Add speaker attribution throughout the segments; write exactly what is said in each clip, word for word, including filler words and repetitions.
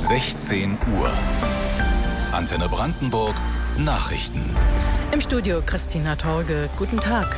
Speaker 1: sechzehn Uhr. Antenne Brandenburg Nachrichten.
Speaker 2: Im Studio Christina Torge. Guten Tag.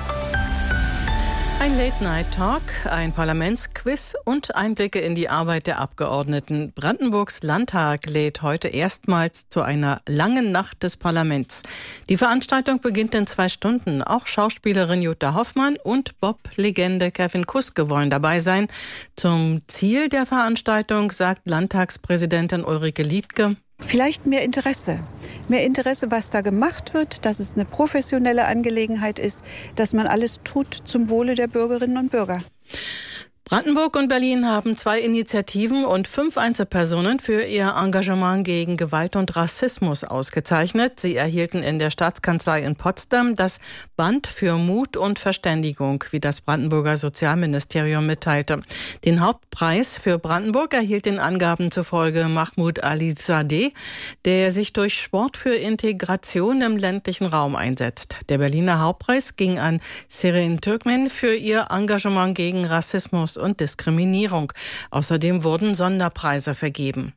Speaker 2: Ein Late-Night-Talk, ein Parlamentsquiz und Einblicke in die Arbeit der Abgeordneten. Brandenburgs Landtag lädt heute erstmals zu einer langen Nacht des Parlaments. Die Veranstaltung beginnt in zwei Stunden. Auch Schauspielerin Jutta Hoffmann und Bob-Legende Kevin Kuske wollen dabei sein. Zum Ziel der Veranstaltung sagt Landtagspräsidentin Ulrike Liedtke:
Speaker 3: Vielleicht mehr Interesse. Mehr Interesse, was da gemacht wird, dass es eine professionelle Angelegenheit ist, dass man alles tut zum Wohle der Bürgerinnen und Bürger.
Speaker 2: Brandenburg und Berlin haben zwei Initiativen und fünf Einzelpersonen für ihr Engagement gegen Gewalt und Rassismus ausgezeichnet. Sie erhielten in der Staatskanzlei in Potsdam das Band für Mut und Verständigung, wie das Brandenburger Sozialministerium mitteilte. Den Hauptpreis für Brandenburg erhielt den Angaben zufolge Mahmoud Alizadeh, der sich durch Sport für Integration im ländlichen Raum einsetzt. Der Berliner Hauptpreis ging an Serin Türkmen für ihr Engagement gegen Rassismus und Diskriminierung. Außerdem wurden Sonderpreise vergeben.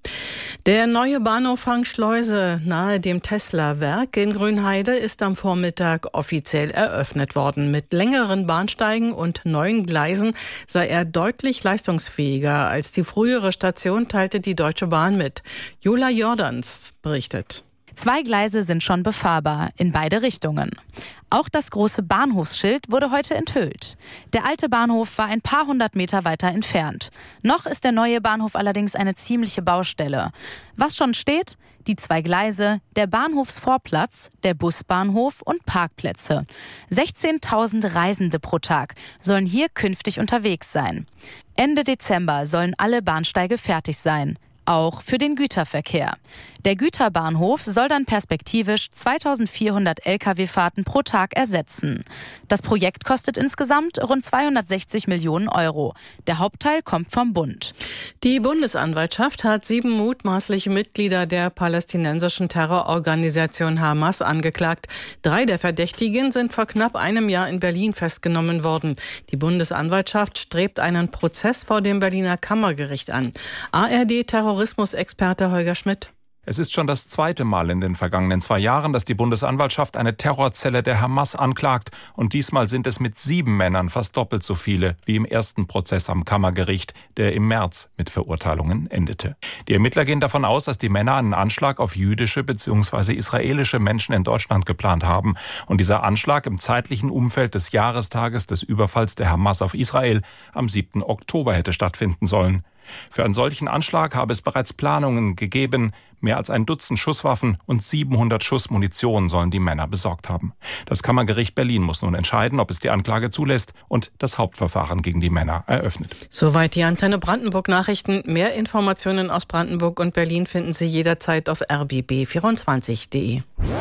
Speaker 2: Der neue Bahnhof Fangschleuse nahe dem Tesla-Werk in Grünheide ist am Vormittag offiziell eröffnet worden. Mit längeren Bahnsteigen und neuen Gleisen sei er deutlich leistungsfähiger als die frühere Station, teilte die Deutsche Bahn mit. Jula Jordans berichtet.
Speaker 4: Zwei Gleise sind schon befahrbar, in beide Richtungen. Auch das große Bahnhofsschild wurde heute enthüllt. Der alte Bahnhof war ein paar hundert Meter weiter entfernt. Noch ist der neue Bahnhof allerdings eine ziemliche Baustelle. Was schon steht? Die zwei Gleise, der Bahnhofsvorplatz, der Busbahnhof und Parkplätze. sechzehntausend Reisende pro Tag sollen hier künftig unterwegs sein. Ende Dezember sollen alle Bahnsteige fertig sein. Auch für den Güterverkehr. Der Güterbahnhof soll dann perspektivisch zweitausendvierhundert L K W-Fahrten pro Tag ersetzen. Das Projekt kostet insgesamt rund zweihundertsechzig Millionen Euro. Der Hauptteil kommt vom Bund.
Speaker 2: Die Bundesanwaltschaft hat sieben mutmaßliche Mitglieder der palästinensischen Terrororganisation Hamas angeklagt. Drei der Verdächtigen sind vor knapp einem Jahr in Berlin festgenommen worden. Die Bundesanwaltschaft strebt einen Prozess vor dem Berliner Kammergericht an. A R D-Terrorismusexperte Holger Schmidt.
Speaker 5: Es ist schon das zweite Mal in den vergangenen zwei Jahren, dass die Bundesanwaltschaft eine Terrorzelle der Hamas anklagt. Und diesmal sind es mit sieben Männern fast doppelt so viele wie im ersten Prozess am Kammergericht, der im März mit Verurteilungen endete. Die Ermittler gehen davon aus, dass die Männer einen Anschlag auf jüdische bzw. israelische Menschen in Deutschland geplant haben. Und dieser Anschlag im zeitlichen Umfeld des Jahrestages des Überfalls der Hamas auf Israel am siebten Oktober hätte stattfinden sollen. Für einen solchen Anschlag habe es bereits Planungen gegeben. Mehr als ein Dutzend Schusswaffen und siebenhundert Schuss Munition sollen die Männer besorgt haben. Das Kammergericht Berlin muss nun entscheiden, ob es die Anklage zulässt und das Hauptverfahren gegen die Männer eröffnet.
Speaker 2: Soweit die Antenne Brandenburg Nachrichten. Mehr Informationen aus Brandenburg und Berlin finden Sie jederzeit auf r b b vierundzwanzig punkt d e.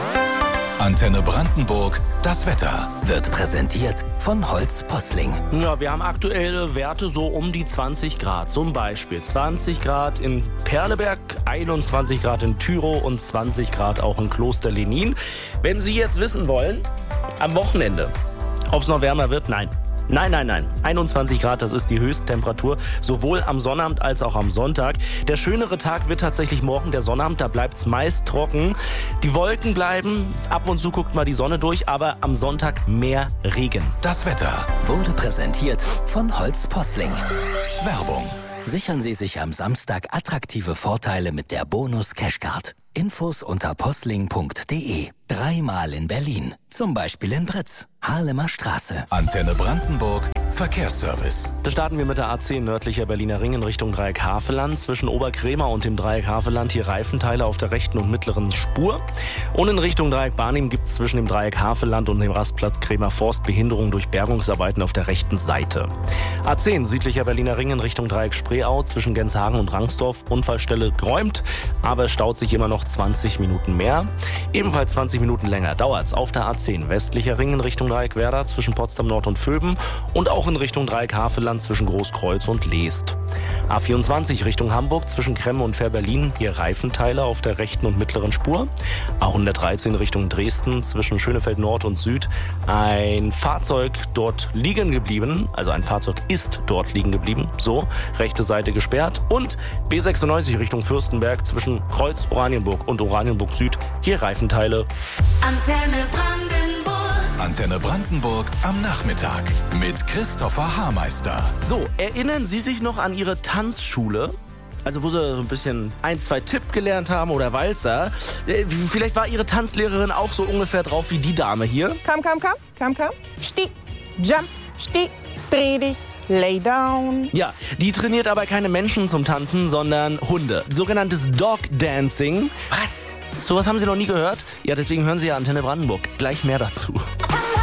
Speaker 1: Antenne Brandenburg, das Wetter
Speaker 6: wird präsentiert von Holz Posling.
Speaker 7: Ja, wir haben aktuelle Werte so um die zwanzig Grad. Zum Beispiel zwanzig Grad in Perleberg, einundzwanzig Grad in Tyrow und zwanzig Grad auch in Kloster Lenin. Wenn Sie jetzt wissen wollen, am Wochenende, ob es noch wärmer wird, nein. Nein, nein, nein. einundzwanzig Grad, das ist die Höchsttemperatur, sowohl am Sonnabend als auch am Sonntag. Der schönere Tag wird tatsächlich morgen der Sonnabend, da bleibt es meist trocken. Die Wolken bleiben, ab und zu guckt mal die Sonne durch, aber am Sonntag mehr Regen.
Speaker 1: Das Wetter
Speaker 6: wurde präsentiert von Holz Posling.
Speaker 1: Werbung.
Speaker 6: Sichern Sie sich am Samstag attraktive Vorteile mit der Bonus Cashcard. Infos unter posling punkt d e. Dreimal in Berlin. Zum Beispiel in Britz, Harlemer Straße.
Speaker 1: Antenne Brandenburg, Verkehrsservice.
Speaker 7: Da starten wir mit der A zehn nördlicher Berliner Ring in Richtung Dreieck Havelland. Zwischen Oberkrämer und dem Dreieck Havelland hier Reifenteile auf der rechten und mittleren Spur. Und in Richtung Dreieck Barnim gibt es zwischen dem Dreieck Havelland und dem Rastplatz Krämer Forst Behinderung durch Bergungsarbeiten auf der rechten Seite. A zehn südlicher Berliner Ring in Richtung Dreieck Spreeau zwischen Genshagen und Rangsdorf. Unfallstelle geräumt, aber es staut sich immer noch zwanzig Minuten mehr. Ebenfalls zwanzig zwanzig Minuten länger dauert's auf der A zehn westlicher Ring in Richtung Dreieck Werder zwischen Potsdam Nord und Vöben und auch in Richtung Dreieck Havelland zwischen Großkreuz und Leest. A vierundzwanzig Richtung Hamburg zwischen Kremme und Fähr-Berlin, hier Reifenteile auf der rechten und mittleren Spur. A hundertdreizehn Richtung Dresden zwischen Schönefeld Nord und Süd. Ein Fahrzeug dort liegen geblieben, also ein Fahrzeug ist dort liegen geblieben, so, rechte Seite gesperrt. Und B sechsundneunzig Richtung Fürstenberg zwischen Kreuz Oranienburg und Oranienburg Süd, hier Reifenteile.
Speaker 1: Antenne Brandenburg. Antenne Brandenburg am Nachmittag mit Christopher Haarmeister.
Speaker 7: So, erinnern Sie sich noch an Ihre Tanzschule? Also wo Sie so ein bisschen ein, zwei Tipp gelernt haben oder Walzer. Vielleicht war Ihre Tanzlehrerin auch so ungefähr drauf wie die Dame hier.
Speaker 8: Komm, komm, komm, komm, komm. Stieg, jump, stieg, dreh dich, lay down.
Speaker 7: Ja, die trainiert aber keine Menschen zum Tanzen, sondern Hunde. Sogenanntes Dog Dancing. Was? Sowas haben Sie noch nie gehört? Ja, deswegen hören Sie ja Antenne Brandenburg. Gleich mehr dazu.